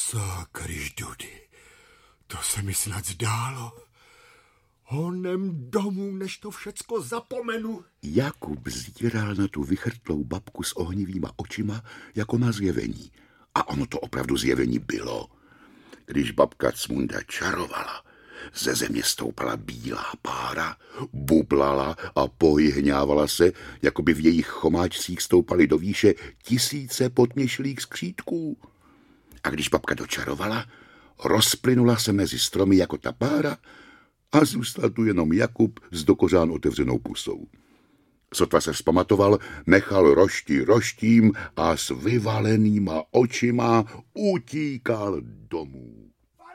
Sakryš, Dudy, to se mi snad zdálo. Honem domů, než to všecko zapomenu. Jakub zíral na tu vychrtlou babku s ohnivýma očima jako na zjevení. A ono to opravdu zjevení bylo. Když babka Cmunda čarovala, ze země stoupala bílá pára, bublala a pohyhňávala se, jako by v jejich chomáčcích stoupaly do výše tisíce potměšlých skřítků. A když babka dočarovala, rozplynula se mezi stromy jako ta pára a zůstal tu jenom Jakub s dokořán otevřenou pusou. Sotva se vzpamatoval, nechal roštím a s vyvalenýma očima utíkal domů.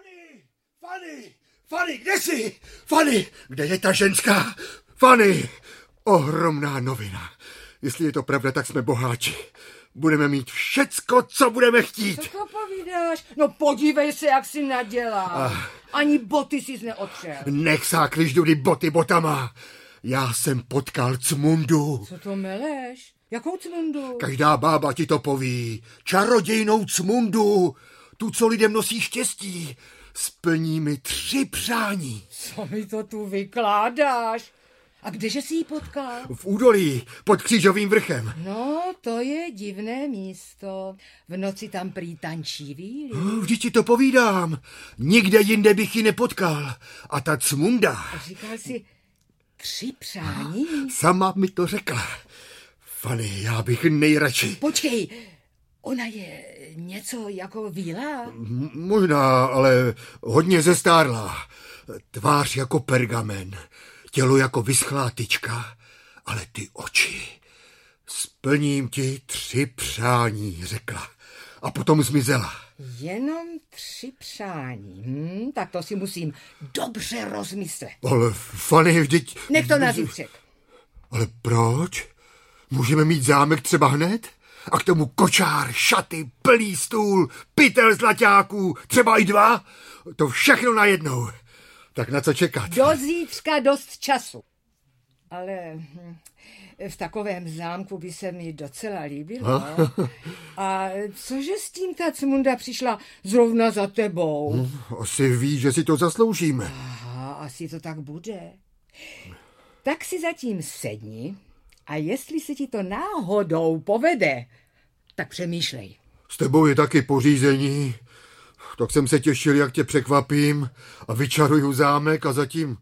Fanny, kde jsi? Fanny, kde je ta ženská? Fanny, ohromná novina. Jestli je to pravda, tak jsme boháči. Budeme mít všecko, co budeme chtít. Co to povídáš? No podívej se, jak jsi nadělal. Ani boty jsi neotřel. Nech Sakryš, Dudy, boty botama. Já jsem potkal Cmundu. Co to meleš? Jakou Cmundu? Každá bába ti to poví. Čarodějnou Cmundu. Tu, co lidem nosí štěstí. Splní mi 3 přání. Co mi to tu vykládáš? A kdeže jsi ji potkal? V údolí, pod Křížovým vrchem. No, to je divné místo. V noci tam prý tančí víly. Vždyť ti to povídám. Nikde jinde bych ji nepotkal. A ta Cmunda... Říkal jsi 3 přání? Sama mi to řekla. Fanny, já bych nejradši... Počkej, ona je něco jako víla? Možná, ale hodně zestárlá. Tvář jako pergamen, tělo jako vyschlá tyčka, ale ty oči. Splním ti 3 přání, řekla. A potom zmizela. Jenom 3 přání. Tak to si musím dobře rozmyslet. Ale Fanny, vždyť... Nech to na zítřek. Ale proč? Můžeme mít zámek třeba hned? A k tomu kočár, šaty, plný stůl, pytel zlaťáků, třeba i 2? To všechno najednou. Tak na co čekat? Do zítřka dost času. Ale v takovém zámku by se mi docela líbilo. A cože s tím ta Cmunda přišla zrovna za tebou? Asi ví, že si to zasloužíme. Aha, asi to tak bude. Tak si zatím sedni a jestli se ti to náhodou povede, tak přemýšlej. S tebou je taky pořízení. Tak jsem se těšil, jak tě překvapím a vyčaruju zámek a zatím...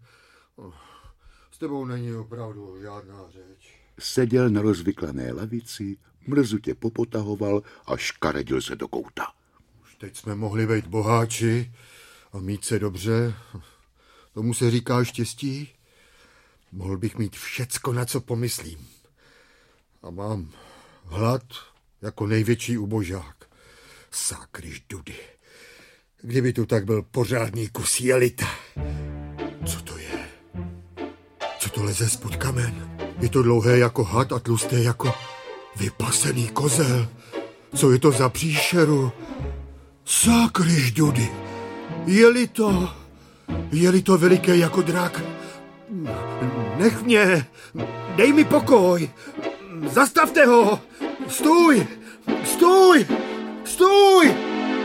S tebou není opravdu žádná řeč. Seděl na rozvyklané lavici, mrzutě popotahoval a škaredil se do kouta. Už teď jsme mohli být boháči a mít se dobře. Tomu se říká štěstí. Mohl bych mít všecko, na co pomyslím. A mám hlad jako největší ubožák. Sakryš, Dudy. Kdyby tu tak byl pořádný kus jelita. Co to je? Co to leze spod kamen? Je to dlouhé jako had a tlusté jako vypasený kozel. Co je to za příšeru? Sakryš, Dudy. Je-li to veliké jako drak? Nech mě. Dej mi pokoj. Zastavte ho. Stůj. Stůj. Stůj.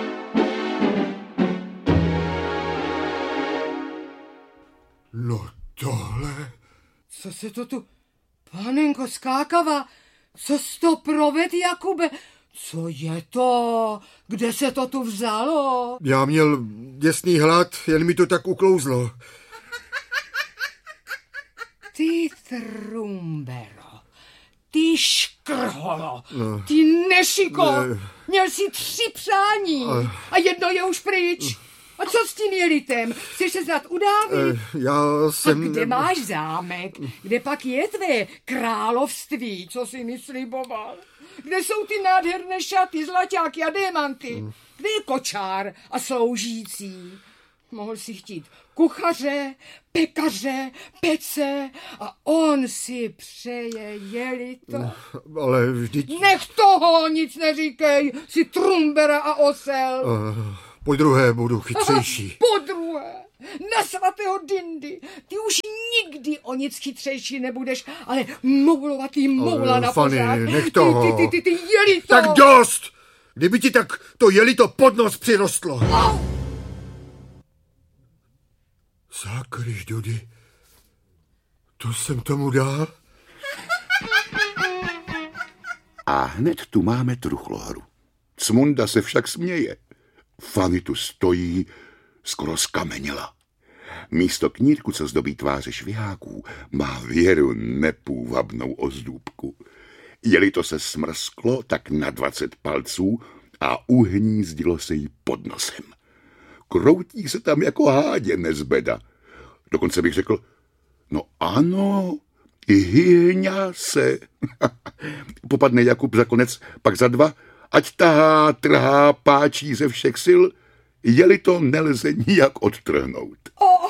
No tohle... Co se to tu... Panenko skákava, co jsi to proved, Jakube? Co je to? Kde se to tu vzalo? Já měl děsný hlad, jen mi to tak uklouzlo. Ty Trumbero, ty škrholo, ty nešiko, měl jsi 3 přání a jedno je už pryč. A co s tím jelitem? Chceš se snad udávit? Já jsem... A kde máš zámek? Kde pak je tvé království, co jsi mi sliboval? Kde jsou ty nádherné šaty, zlaťáky a démanty? Kde je kočár a sloužící? Mohl si chtít kuchaře, pekaře, pece a on si přeje jelito. Ale vždyť... Nech toho, nic neříkej, si Trumbera a osel. Podruhé budu chytřejší. Podruhé, na svatého Dindy, ty už nikdy o nic chytřejší nebudeš, ale moulovatý moula na Fanny, pořád. nech toho. Ty jelito. Tak dost! Kdyby ti tak to jelito pod nos přirostlo. Sakryš, Dudy, to jsem tomu dal? A hned tu máme truchlohru. Cmunda se však směje. Fanny tu stojí, skoro skameněla. Místo knírku, co zdobí tváře šviháků, má věru nepůvabnou ozdůbku. Jelito se smrsklo tak na 20 palců a uhnízdilo se jí pod nosem. Kroutí se tam jako hádě nezbeda. Dokonce bych řekl, no ano, hyhňa se. Popadne Jakub za konec, pak za 2, ať tahá, trhá, páčí ze všech sil, jelito nelze nijak odtrhnout.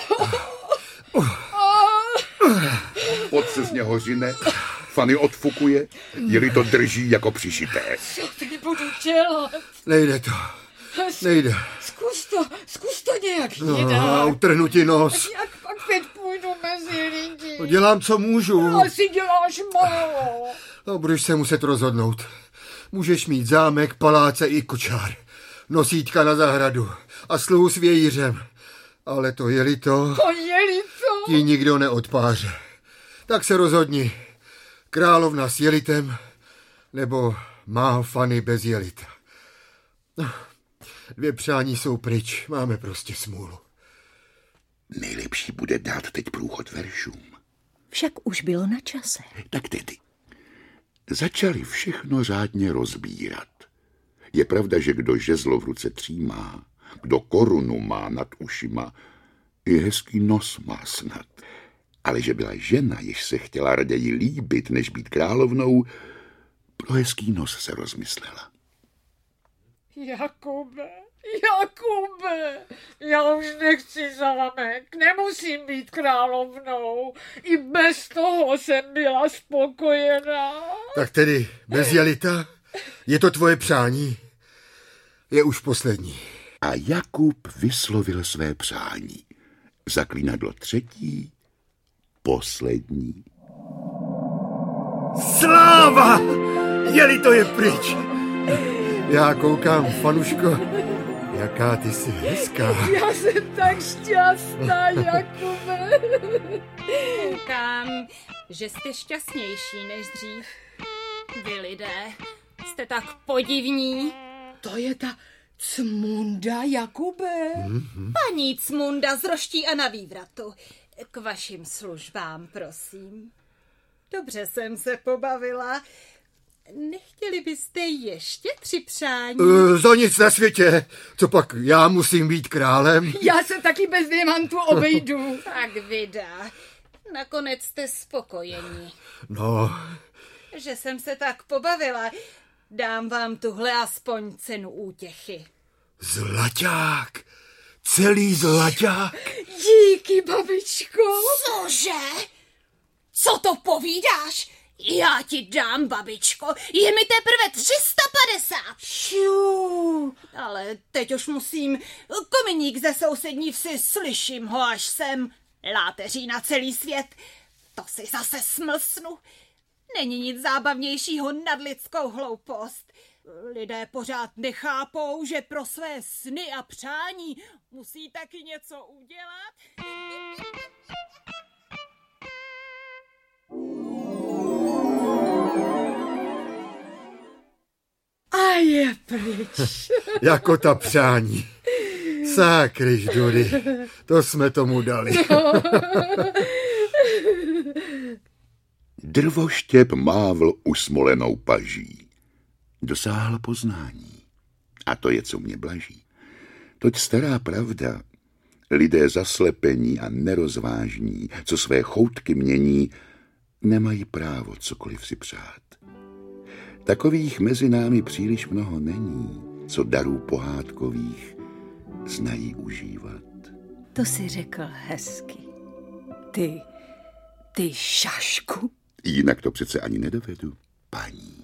Pot se z něho řine, Fanny odfukuje, jelito drží jako přišité. Co teď budu dělat? Nejde to. Nejde. Zkus to nějak No, utrhnu ti nos. Jak pak teď půjdu mezi lidi? No, dělám, co můžu. Asi děláš málo. No, budeš se muset rozhodnout. Můžeš mít zámek, paláce i kočár. Nosítka na zahradu a sluhu s vějířem. Ale to jelito ti nikdo neodpáře. Tak se rozhodni. Královna s jelitem nebo má Fanny bez jelita. No, 2 přání jsou pryč. Máme prostě smůlu. Nejlepší bude dát teď průchod veršům. Však už bylo na čase. Tak tedy. Začali všechno řádně rozbírat. Je pravda, že kdo žezlo v ruce třímá, kdo korunu má nad ušima, i hezký nos má snad. Ale že byla žena, jež se chtěla raději líbit, než být královnou, pro hezký nos se rozmyslela. Jakube, já už nechci zámek, nemusím být královnou. I bez toho jsem byla spokojená. Tak tedy bez jelita? Je to tvoje přání? Je už poslední. A Jakub vyslovil své přání. Zaklínadlo 3., poslední. Sláva! Jelito je pryč. Já koukám, Fanuško, jaká ty jsi hezká. Já jsem tak šťastná, Jakube. Koukám, že jste šťastnější než dřív. Vy lidé, jste tak podivní. To je ta Cmunda, Jakube. Paní Cmunda z Roští a na Vývratu. K vašim službám, prosím. Dobře jsem se pobavila. Nechtěli byste ještě 3 přání? Za nic na světě. Co pak, já musím být králem? Já se taky bez diamantů obejdu. Tak vydá. Nakonec jste spokojení. No. Že jsem se tak pobavila. Dám vám tuhle aspoň cenu útěchy. Zlaťák. Celý zlaťák. Díky, babičko. Cože? Co to povídáš? Já ti dám, babičko. Je mi teprve 350. Šiu. Ale teď už musím. Kominík ze sousední vsi, slyším ho až sem. Láteří na celý svět. To si zase smlsnu. Není nic zábavnějšího nad lidskou hloupost. Lidé pořád nechápou, že pro své sny a přání musí taky něco udělat. A je pryč. Jako ta přání. Sakryš, Dudy, to jsme tomu dali. Drvoštěp mávl usmolenou paží. Dosáhl poznání. A to je, co mě blaží. Toť stará pravda. Lidé zaslepení a nerozvážní, co své choutky mění, nemají právo cokoliv si přát. Takových mezi námi příliš mnoho není, co darů pohádkových znají užívat. To si řekl hezky. Ty šašku. Jinak to přece ani nedovedu, paní.